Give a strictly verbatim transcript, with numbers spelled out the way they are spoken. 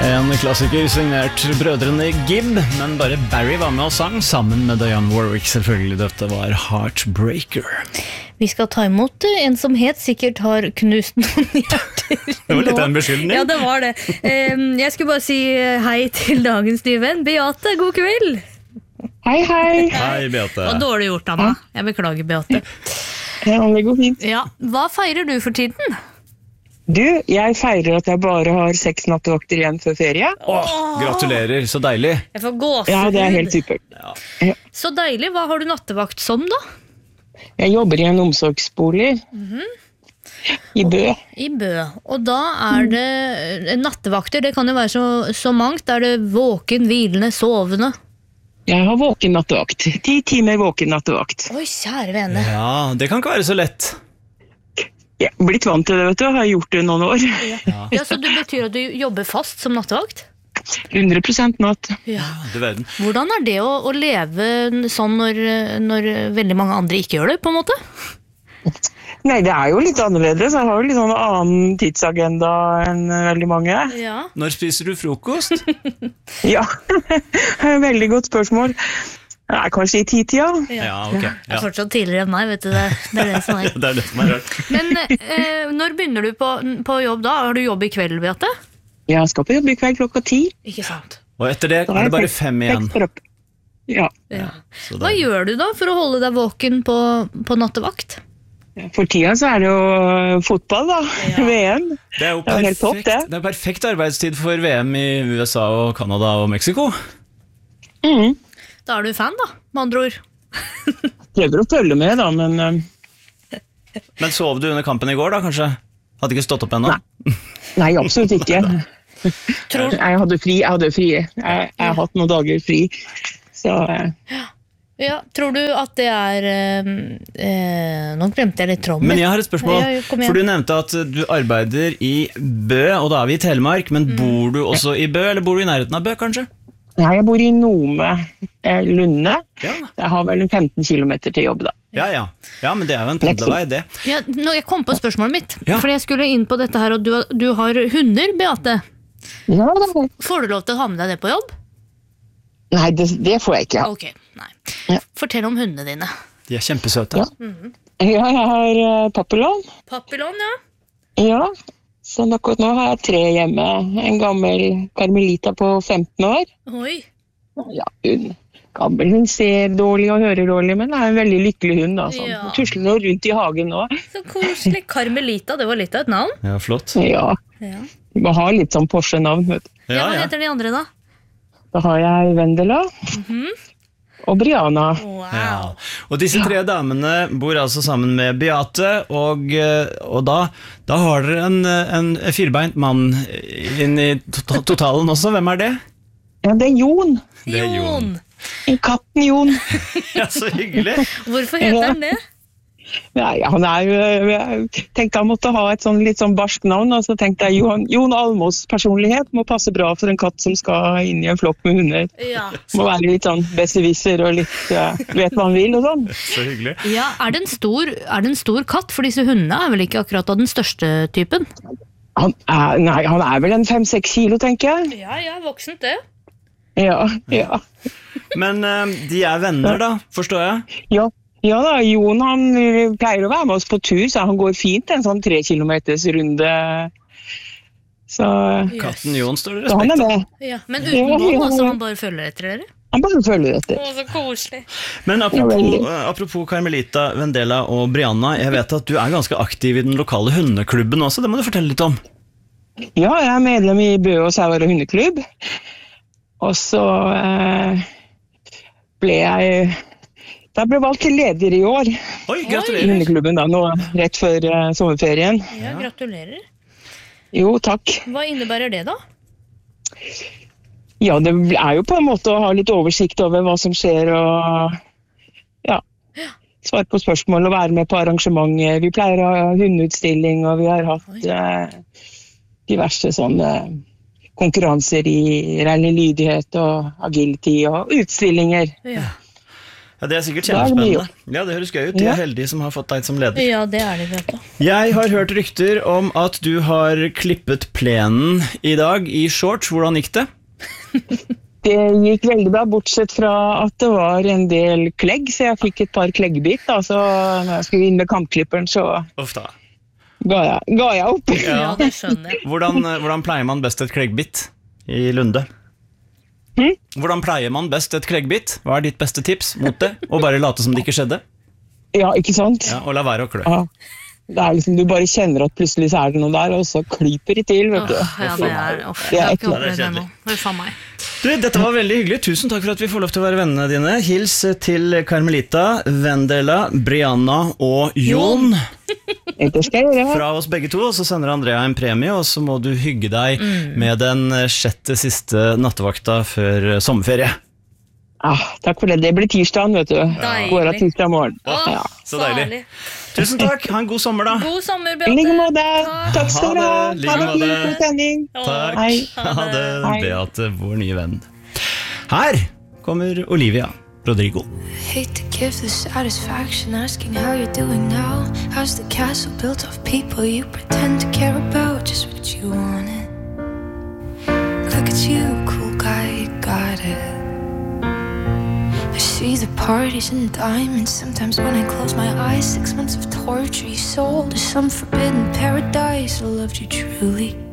En klassiker signert brødrene Gibb, men bare Barry var med og sang sammen med Dionne Warwick, selvfølgelig. Dette var Heartbreaker. Vi skal ta imot en som helt sikkert har knust noen hjerter. Det var litt av en beskyldning. Ja, det var det. Jeg skulle bare si hei til dagens nye venn. Beate, god kveld. Hei, hei. Hei, Beate. Det var dårlig gjort, Anna. Jeg beklager, Beate. Ja, det går fint. Ja, hva feirer du for tiden? Du, jeg feirer at jeg bare har seks nattevakter igjen før ferie. Åh, gratulerer, så deilig. Jeg får gåsehud. Ja, det er helt supert. Ja. Ja. Så deilig. Hva har du nattevakt som da? Jeg jobber i en omsorgsbolig Mhm. i Bø. I Bø. Og da er det nattevakter, det kan jo være så, så mangt. Er det våken, hvilende, sovende? Jeg har våken nattevakt. Ti timer våken nattevakt. Oi, kjære vene. Ja, det kan ikke være så lett. Jeg er blitt vant til det, vet du. Jeg har gjort det noen år. Ja. Ja, så det betyr at du jobber fast som nattevakt? hundre prosent natt. Ja. Du verden. Hvordan er det å, å leve sånn når, når veldig mange andre ikke gjør det, på en måte? Nei, det er jo litt annerledes. Jeg har jo litt sånn annen tidsagenda enn veldig mange. Ja. Når spiser du frokost? Ja, veldig godt spørsmål. Det er kanskje i titida. Ja, ok. Det er Ja. fortsatt tidligere enn meg, vet du det. Det er det som er. Det er det som er rart. Men eh, når begynner du på, på jobb da? Har du jobb i kveld, Beate? Jeg skal på jobb i kveld klokka ti. Ikke sant? Og etter det er det bare fem igjen. Seks for opp. Ja, Ja. Så Hva det- gjør du da for å holde deg våken på, på nattevakt? for tida så er det jo fotball da, Ja. V M. Det er jo Det er helt topp, perfekt, det. det er perfekt arbeidstid for V M i U S A og Canada og Mexico. Mhm. Da er du fan da, med andre ord. Prøver å følge med da, men eh, Men sov du under kampen i går da, kanskje? Hadde ikke stått opp ennå? Nei. nei, absolutt ikke. Tror, Jeg hadde fri, jeg hadde fri. Jeg, jeg har hatt noen dager fri. Så eh, ja, tror du at det er eh, eh, Nå glemte jeg litt tråden. Men jeg har et spørsmål, Ja, kom igjen. for du nevnte at du arbeider i Bø, og da er vi i Telemark, men Mm. bor du også i Bø, eller bor du i nærheten av Bø, kanskje? nei, jeg bor i Nome, eh, Lunde. Ja, Jeg har vel femten kilometer til jobb da. ja, ja. Ja, men det er jo en pendlervei, det. Ja, nå, jeg kom på spørsmålet mitt, Ja. fordi jeg skulle inn på dette her, og du, du har hunder, Beate. Ja, da. Får du lov til å ha med deg det på jobb? Nei, det, det får jeg ikke. Ok, nei. Ja. Fortell om hundene dine. De er kjempesøte. Ja. Ja, jeg har uh, papillon. Papillon, ja. Ja, så akkurat nå har jeg tre hjemme. En gammel karmelita på femten år. Oi. Ja, hun, gammel, hun ser dårlig og hører dårlig, men er en veldig lykkelig hund. Da, sånn. Ja. Hun tusler nå rundt i hagen nå. Så koselig. Karmelita, det var litt av et navn. Ja, flott. Ja, Ja. vi må ha litt sånn Porsche-navn. vet du. Ja, Ja, hva ja. heter de andre da? Da har jeg Vendela og Brianna. Wow. Ja. Og disse tre damene bor altså sammen med Beate, og, eh, og da, da har dere en, en firebeint mann inn i to- totalen også. Hvem er det? Ja, det er Jon. Det er Jon. Katten Jon. Ja, så hyggelig. Hvorfor heter han det? Nei, han er jo, jeg tenkte han måtte ha et sånn, litt sånn barsk navn, og så tenkte jeg Jon, Jon Almås personlighet må passe bra for en katt som skal inn i en flokk med hunder. Ja. Må være litt sånn besserwisser og litt, ja, vet hva han vil og sånn. Så hyggelig. Ja, er det en stor, er det en stor katt? For disse hundene er vel ikke akkurat av den største typen? Han er, nei, han er vel en fem-seks kilo, tenker jeg. Ja, ja, voksent det. Ja, ja. Men eh, de er venner da, forstår jeg? Ja, ja da, Jon han eh, pleier å være med oss på tur, så han går fint en sånn tre kilometers runde. Så, Katten Jon står det så han er respekt av. med. Ja, men uten bånd, altså han bare følger etter dere? Han bare følger etter. Å, så koselig. Men Ja, apropos, veldig. eh, apropos Carmelita, Vendela og Brianna, jeg vet at du er ganske aktiv i den lokale hundeklubben også, det må du fortelle litt om. Ja, jeg er medlem i Bø og Sauer og hundeklubb. Og så eh, ble jeg Da ble jeg valgt til leder i år Oi, i gratulerer. hundeklubben da, nå rett før eh, sommerferien. Ja, gratulerer. Jo, takk. Hva innebærer det da? Ja, det er jo på en måte å ha litt oversikt over hva som skjer og ja, svare på spørsmål og være med på arrangementer. Vi pleier å ha hundeutstilling, og vi har hatt eh, diverse sånne konkurranser i rally lydighet og agility og utstillinger. Ja. Ja, det er sikkert Da er det mye kjempespennende. Ja, det høres gøy ut. De Ja. er heldige som har fått deg som leder. Ja, det er det, vet du. Jeg har hørt rykter om at du har klippet plenen i dag i shorts. Hvordan gikk det? Det gikk veldig bra, bortsett fra at det var en del klegg, så jeg fikk et par kleggbit. Da, så når jeg skulle inn med kampklipperen, så Uff da. ga jeg, ga jeg opp. Ja, det skjønner jeg. Hvordan, hvordan pleier man best et kleggbit i Lunde? Hm? Hvordan pleier man best et kleggbit? Hva er ditt beste tips mot det? Og bare late som det ikke skjedde? Ja, ikke sant? Ja, og la være å klø. Ja. Det er liksom, du bare kjenner at plutselig så er det noe der, og så klyper det til, vet du. Åh, ja, det er, åh, Det jeg er har ikke ekkelt. opplevd det nå. Huff a meg. Du, dette var veldig hyggelig. Tusen takk for at vi får lov til å være vennene dine. Hils til Carmelita, Vendela, Brianna og Jon. Det skal jeg gjøre. Fra oss begge to, og så sender Andrea en premie, og så må du hygge deg med den sjette siste nattevakta før sommerferie. Ah, takk for det. Det blir tirsdagen, vet du. Deilig. Går av tirsdag morgen. Åh, Ja. Så deilig. Tusen takk. Ha en god sommer, da. God sommer, I Beate. like måte. Takk skal du ha. Ha det, Ha det like fint måte. på sending. Takk. Hei. Ha det, Hei. Beate, vår nye venn. Her kommer Olivia Rodrigo. Hate to give the satisfaction asking how you're doing now. How's the castle built of people you pretend to care about? Just what you wanted. Look at you, cool guy, you got it. I see the parties and diamonds. Sometimes when I close my eyes, six months of torture you sold to some forbidden paradise. I loved you truly.